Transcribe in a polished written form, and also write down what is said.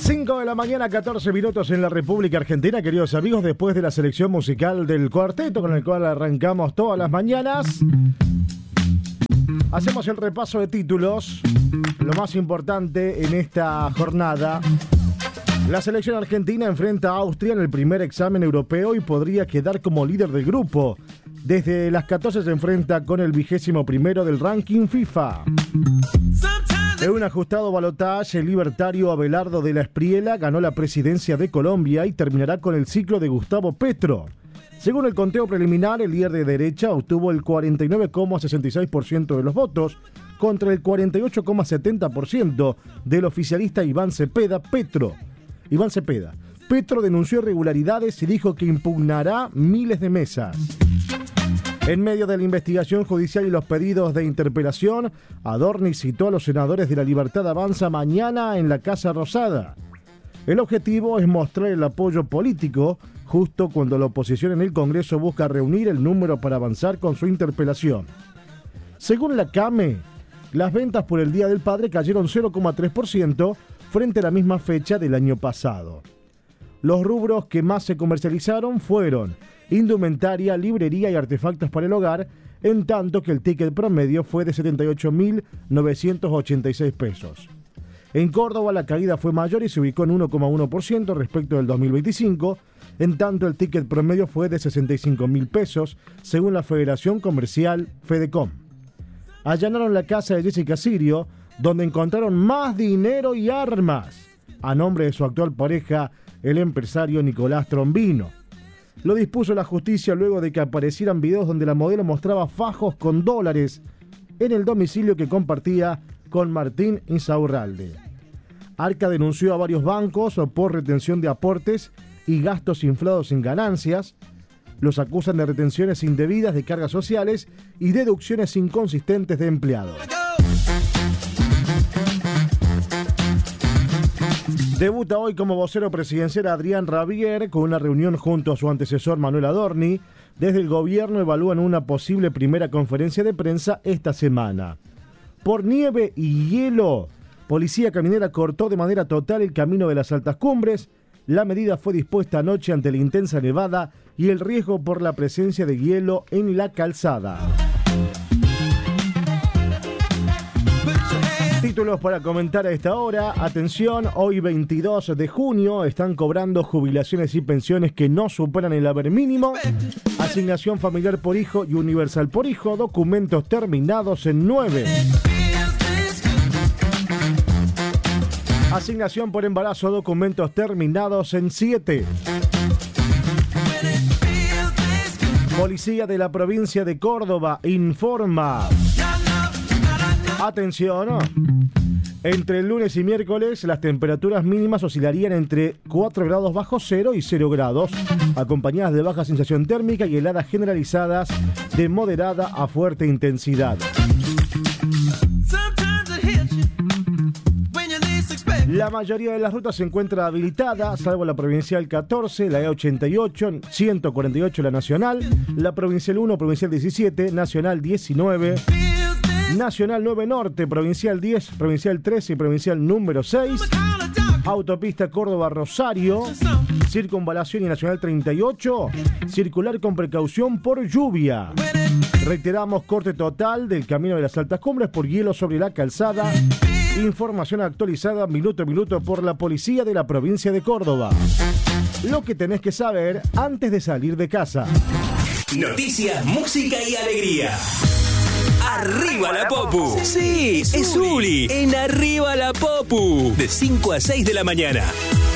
5 de la mañana, 14 minutos en la República Argentina, queridos amigos, después de la selección musical del cuarteto con el cual arrancamos todas las mañanas. Hacemos el repaso de títulos, lo más importante en esta jornada. La selección argentina enfrenta a Austria en el primer examen europeo y podría quedar como líder del grupo. Desde las 14 se enfrenta con el 21º del ranking FIFA. En un ajustado balotaje, el libertario Abelardo de la Espriella ganó la presidencia de Colombia y terminará con el ciclo de Gustavo Petro. Según el conteo preliminar, el líder de derecha obtuvo el 49,66% de los votos contra el 48,70% del oficialista Iván Cepeda. Petro denunció irregularidades y dijo que impugnará miles de mesas. En medio de la investigación judicial y los pedidos de interpelación, Adorni citó a los senadores de La Libertad Avanza mañana en la Casa Rosada. El objetivo es mostrar el apoyo político justo cuando la oposición en el Congreso busca reunir el número para avanzar con su interpelación. Según la CAME, las ventas por el Día del Padre cayeron 0,3% frente a la misma fecha del año pasado. Los rubros que más se comercializaron fueron indumentaria, librería y artefactos para el hogar, en tanto que el ticket promedio fue de 78.986 pesos. En Córdoba la caída fue mayor y se ubicó en 1,1% respecto del 2025, en tanto el ticket promedio fue de 65.000 pesos, según la Federación Comercial Fedecom. Allanaron la casa de Jessica Sirio, donde encontraron más dinero y armas, a nombre de su actual pareja, el empresario Nicolás Trombino. Lo dispuso la justicia luego de que aparecieran videos donde la modelo mostraba fajos con dólares en el domicilio que compartía con Martín Insaurralde. Arca denunció a varios bancos por retención de aportes y gastos inflados en ganancias. Los acusan de retenciones indebidas de cargas sociales y deducciones inconsistentes de empleados. Debuta hoy como vocero presidencial Adrián Rabier con una reunión junto a su antecesor Manuel Adorni. Desde el gobierno evalúan una posible primera conferencia de prensa esta semana. Por nieve y hielo, Policía Caminera cortó de manera total el camino de las altas cumbres. La medida fue dispuesta anoche ante la intensa nevada y el riesgo por la presencia de hielo en la calzada. Títulos para comentar a esta hora. Atención, hoy 22 de junio están cobrando jubilaciones y pensiones que no superan el haber mínimo. Asignación familiar por hijo y universal por hijo. Documentos terminados en 9. Asignación por embarazo. Documentos terminados en 7. Policía de la provincia de Córdoba informa. Atención, entre el lunes y miércoles las temperaturas mínimas oscilarían entre 4 grados bajo cero y 0 grados, acompañadas de baja sensación térmica y heladas generalizadas de moderada a fuerte intensidad. La mayoría de las rutas se encuentra habilitada, salvo la Provincial 14, la E88, 148 la Nacional, la Provincial 1, Provincial 17, Nacional 19... Nacional 9 Norte, Provincial 10, Provincial 13 y Provincial número 6. Autopista Córdoba-Rosario, Circunvalación y Nacional 38. Circular con precaución por lluvia. Reiteramos corte total del camino de las altas cumbres por hielo sobre la calzada. Información actualizada minuto a minuto por la Policía de la provincia de Córdoba. Lo que tenés que saber antes de salir de casa. Noticias, música y alegría. ¡Arriba la Popu! Sí, es Uli en Arriba la Popu. De 5 a 6 de la mañana.